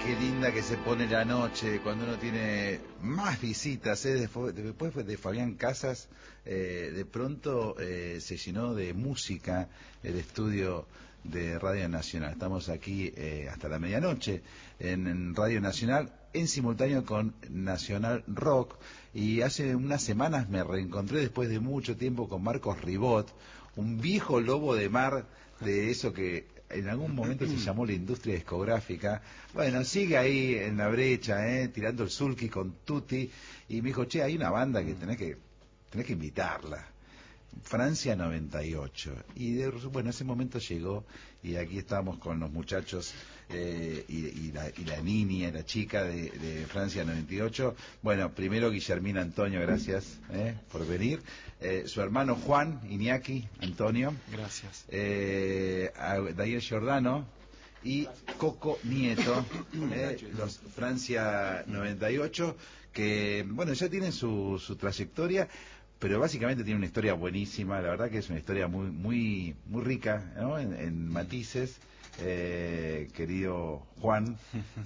Qué linda que se pone la noche cuando uno tiene más visitas, ¿eh? Después de Fabián Casas, de pronto se llenó de música el estudio de Radio Nacional. Estamos aquí hasta la medianoche en Radio Nacional, en simultáneo con Nacional Rock. Y hace unas semanas me reencontré después de mucho tiempo con Marcos Ribot, un viejo lobo de mar de eso que en algún momento se llamó la industria discográfica. Bueno, sigue ahí en la brecha, tirando el sulky con Tutti, y me dijo, che, hay una banda que tenés que invitarla, Francia 98. Y bueno, ese momento llegó, y aquí estamos con los muchachos y la niña, la chica de Francia 98. Bueno, primero Guillermina Antonio, gracias por venir. Su hermano Juan Iñaki Antonio. Gracias. A Daniel Giordano y Coco Nieto, los Francia 98, que bueno, ya tienen su trayectoria, pero básicamente tiene una historia buenísima. La verdad que es una historia muy rica, ¿no? En matices, querido Juan,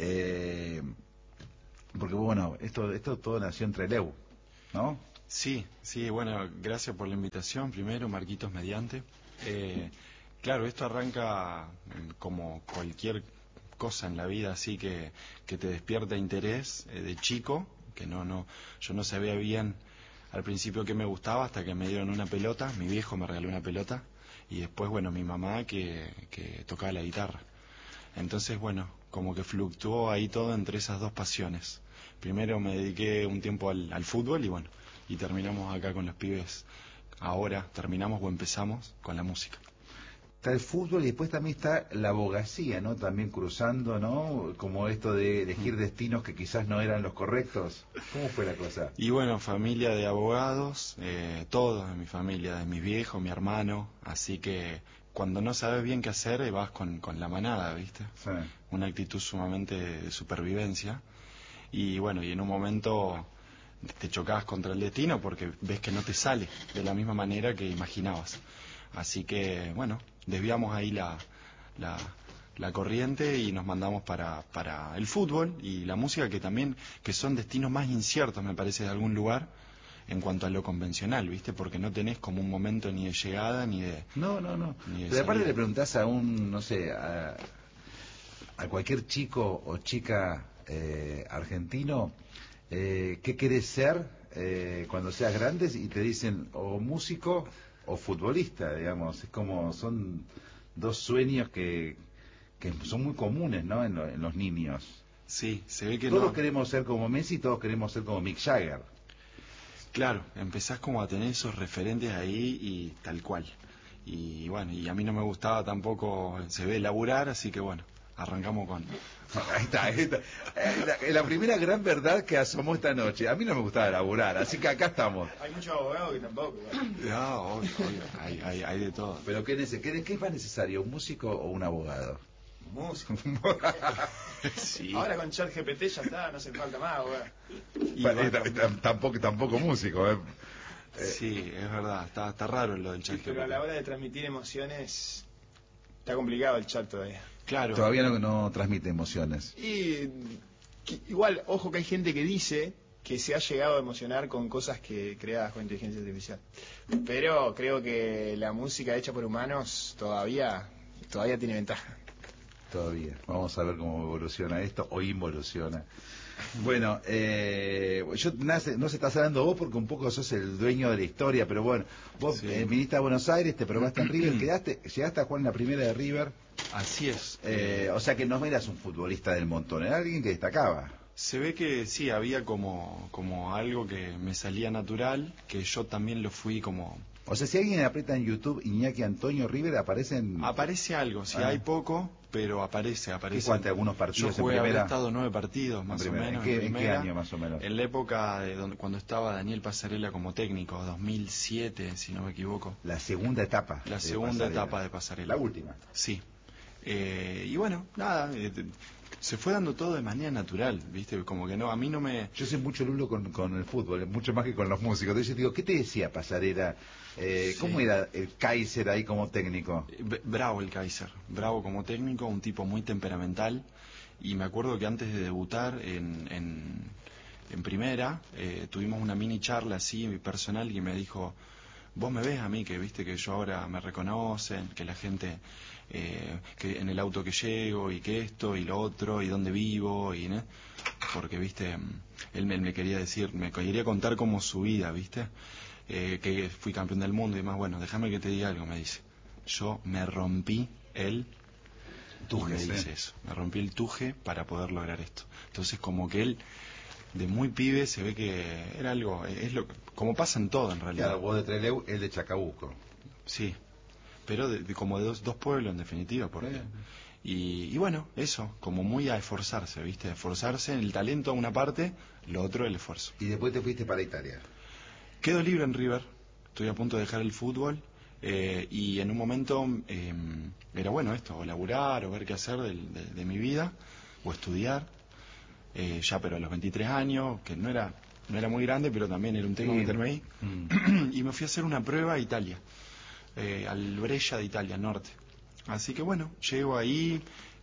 porque bueno, esto todo nació en Trelew, ¿no? Sí, bueno, gracias por la invitación, primero, Marquitos mediante. Claro, esto arranca como cualquier cosa en la vida, así que te despierta interés de chico, que yo no sabía bien al principio que me gustaba hasta que me dieron una pelota. Mi viejo me regaló una pelota, y después, bueno, mi mamá que tocaba la guitarra. Entonces, bueno, como que fluctuó ahí todo entre esas dos pasiones. Primero me dediqué un tiempo al fútbol, y bueno, y terminamos acá con los pibes. Ahora terminamos o empezamos con la música. Está el fútbol y después también está la abogacía, ¿no? También cruzando, ¿no? Como esto de elegir destinos que quizás no eran los correctos. ¿Cómo fue la cosa? Y bueno, familia de abogados, todos de mi familia, de mis viejos, mi hermano, así que cuando no sabes bien qué hacer, vas con la manada, ¿viste? Sí. Una actitud sumamente de supervivencia. Y bueno, y en un momento te chocabas contra el destino porque ves que no te sale de la misma manera que imaginabas. Así que, bueno, desviamos ahí la corriente y nos mandamos para el fútbol y la música, que son destinos más inciertos, me parece, de algún lugar en cuanto a lo convencional, ¿viste? Porque no tenés como un momento ni de llegada ni de... No. Ni de Pero aparte salida. le preguntás a no sé, a cualquier chico o chica argentino, ¿qué querés ser cuando seas grande? Y te dicen o músico o futbolista, digamos. Es como, son dos sueños que son muy comunes, ¿no? En los niños. Sí, se ve que Todos no... queremos ser como Messi, todos queremos ser como Mick Jagger. Claro, empezás como a tener esos referentes ahí y tal cual. Y bueno, y a mí no me gustaba tampoco, se ve, laburar, así que bueno, arrancamos con... Ahí está. La primera gran verdad que asomó esta noche. A mí no me gustaba laburar, así que acá estamos. Hay muchos abogados que tampoco. No, obvio, hay de todo. Pero ¿qué es más necesario, un músico o un abogado? Músico. Sí. Ahora con ChatGPT ya está, no hace falta más, abogado. Tampoco músico, Sí, es verdad, está raro lo del chat. Pero a la hora de transmitir emociones está complicado el chat todavía. Claro. Todavía no transmite emociones. Y igual, ojo que hay gente que dice que se ha llegado a emocionar con cosas creadas con inteligencia artificial. Pero creo que la música hecha por humanos todavía tiene ventaja. Todavía. Vamos a ver cómo evoluciona esto o involuciona. Bueno, no se está hablando vos porque un poco sos el dueño de la historia, pero bueno, vos sí. Viniste a Buenos Aires, te probaste en River, llegaste a jugar en la primera de River. Así es. O sea que no eras un futbolista del montón, era alguien que destacaba. Se ve que sí, había como algo que me salía natural, que yo también lo fui como... O sea, si alguien aprieta en YouTube Iñaki Antonio River, Aparece algo, sí, hay poco, pero aparece. ¿Qué cuánto, algunos partidos yo jugué, en primera? Habré estado 9 partidos, más o menos. ¿En qué año, más o menos? En la época cuando estaba Daniel Pasarela como técnico, 2007, si no me equivoco. La segunda etapa. La segunda etapa de Pasarela. La última. Sí. Y bueno, nada, se fue dando todo de manera natural, ¿viste? Como que no, a mí no me... Yo sé mucho, Lulo, con el fútbol, mucho más que con los músicos. Entonces digo, ¿qué te decía Pasarela? Sí. ¿Cómo era el Kaiser ahí como técnico? Bravo el Kaiser, bravo como técnico, un tipo muy temperamental. Y me acuerdo que antes de debutar en primera, tuvimos una mini charla así personal y me dijo, vos me ves a mí, que viste que yo ahora me reconocen, que la gente, que en el auto que llego y que esto y lo otro y dónde vivo, y ¿no? Porque viste, él me quería decir, me quería contar como su vida, viste, que fui campeón del mundo y demás. Bueno, déjame que te diga algo, me dice. Yo me rompí el tuje, me dice eso, me rompí el tuje para poder lograr esto. Entonces como que él de muy pibe se ve que era algo, es lo como pasa en todo en realidad. Claro, vos de Trelew, él de Chacabuco. Sí, pero como de dos pueblos en definitiva, porque... Y bueno, eso, como muy a esforzarse, ¿viste? Esforzarse en el talento a una parte, lo otro el esfuerzo. Y después te fuiste para Italia. Quedo libre en River, estoy a punto de dejar el fútbol, y en un momento era bueno esto, o laburar, o ver qué hacer de mi vida, o estudiar. Ya pero a los 23 años, que no era muy grande, pero también era un tema meterme ahí, y me fui a hacer una prueba a Italia, al Brescia de Italia, norte. Así que bueno, llego ahí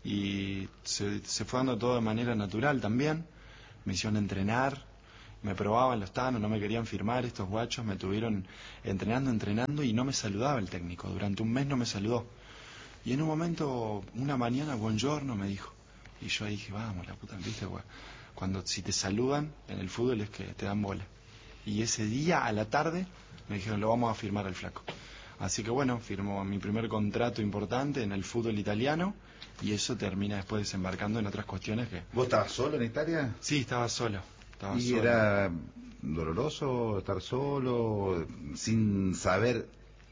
y se fue dando todo de manera natural también, me hicieron entrenar, me probaban los tanos, no me querían firmar estos guachos, me tuvieron entrenando y no me saludaba el técnico, durante un mes no me saludó. Y en un momento, una mañana, buongiorno, me dijo. Y yo ahí dije, vamos, la puta, ¿viste? Cuando si te saludan en el fútbol es que te dan bola. Y ese día, a la tarde, me dijeron, lo vamos a firmar al flaco. Así que bueno, firmó mi primer contrato importante en el fútbol italiano y eso termina después desembarcando en otras cuestiones que... ¿Vos estabas solo en Italia? Sí, estaba solo. ¿Y era doloroso estar solo, sin saber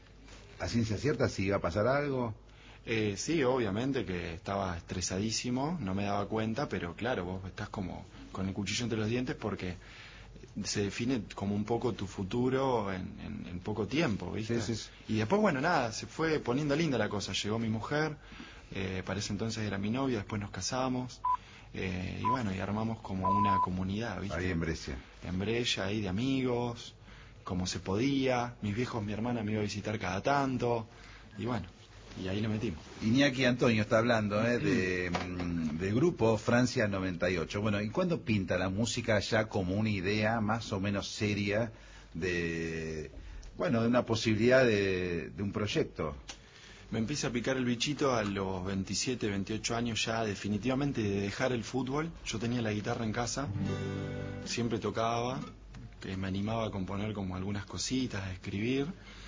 a ciencia cierta si iba a pasar algo? Sí, obviamente que estaba estresadísimo, no me daba cuenta, pero claro, vos estás como con el cuchillo entre los dientes porque se define como un poco tu futuro en poco tiempo, ¿viste? Sí, sí. Y después, bueno, nada, se fue poniendo linda la cosa. Llegó mi mujer, para ese entonces era mi novia, después nos casamos, y bueno, y armamos como una comunidad, ¿viste? Ahí en Brescia. En Brescia, ahí de amigos, como se podía. Mis viejos, mi hermana me iba a visitar cada tanto, y bueno, y ahí le metimos. Iñaki Antonio está hablando del grupo Francia 98. Bueno, ¿y cuándo pinta la música ya como una idea más o menos seria de una posibilidad de un proyecto? Me empieza a picar el bichito a los 27, 28 años ya definitivamente de dejar el fútbol. Yo tenía la guitarra en casa, siempre tocaba, que me animaba a componer como algunas cositas, a escribir.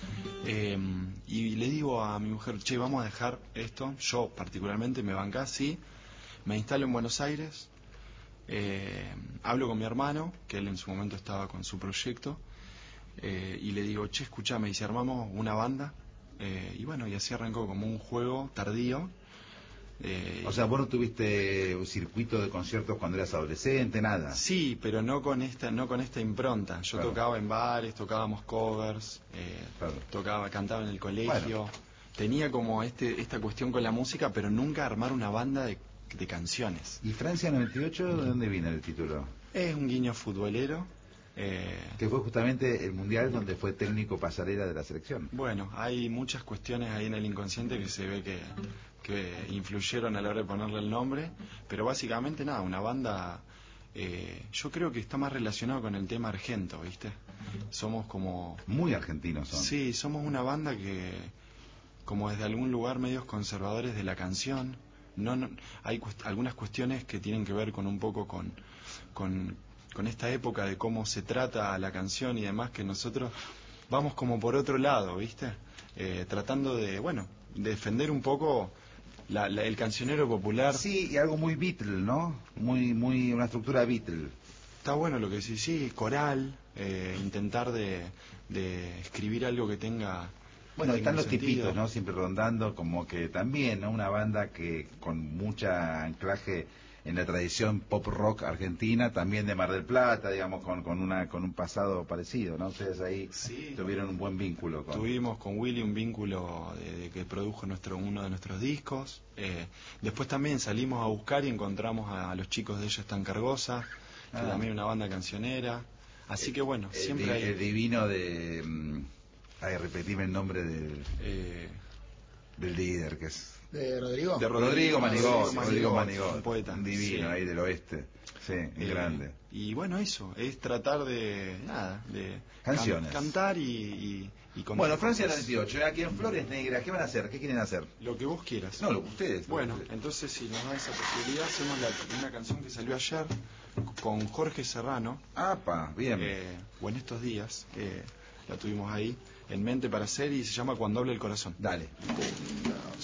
Y le digo a mi mujer, che, vamos a dejar esto. Yo particularmente me banca, sí. Me instalo en Buenos Aires. Hablo con mi hermano, que él en su momento estaba con su proyecto. Y le digo, che, escuchame, y si armamos una banda. Y bueno, y así arrancó como un juego tardío. O sea, vos no tuviste un circuito de conciertos cuando eras adolescente, nada. Sí, pero no con esta impronta. Yo Claro. tocaba en bares, tocábamos covers, Claro. cantaba en el colegio. Bueno. Tenía como esta cuestión con la música, pero nunca armar una banda de canciones. ¿Y Francia 98, de dónde viene el título? Es un guiño futbolero. Que fue justamente el mundial donde fue técnico Pasarela de la selección. Bueno, hay muchas cuestiones ahí en el inconsciente que se ve que influyeron a la hora de ponerle el nombre, pero básicamente nada, una banda, yo creo que está más relacionado con el tema argento, ¿viste? Somos como... Muy argentinos son. Sí, somos una banda que, como desde algún lugar medios conservadores de la canción, hay algunas cuestiones que tienen que ver con un poco con esta época de cómo se trata a la canción y demás, que nosotros vamos como por otro lado, ¿viste? Tratando de defender un poco el cancionero popular. Sí, y algo muy Beatle, ¿no? Muy una estructura Beatle. Está bueno lo que sí, coral, intentar de escribir algo que tenga Bueno, no están tenga los sentido. tipitos, ¿no? Siempre rondando, como que también, ¿no? Una banda que con mucha anclaje en la tradición pop rock argentina, también de Mar del Plata, digamos, con un pasado parecido, ¿no? Ustedes ahí Sí. tuvieron un buen vínculo con... Tuvimos con Willy un vínculo de que produjo uno de nuestros discos. Después también salimos a buscar y encontramos a los chicos de Ella Están Cargosa, que también una banda cancionera. Así que bueno, siempre hay... El divino de... ay, repetime el nombre del líder, que es... ¿De Rodrigo? De Rodrigo Manigol, un poeta. un divino Sí. ahí del oeste. Sí, grande. Y bueno, eso, es tratar de, nada, de Canciones. cantar y contar Bueno, Francia cosas. 98, aquí en Flores Negras, ¿qué van a hacer? ¿Qué quieren hacer? Lo que vos quieras. No, ustedes. Bueno, entonces si nos da esa posibilidad, hacemos una canción que salió ayer con Jorge Serrano, ¡Apa! Bien. o en estos días, la tuvimos ahí en mente para hacer y se llama Cuando hable el corazón. Dale.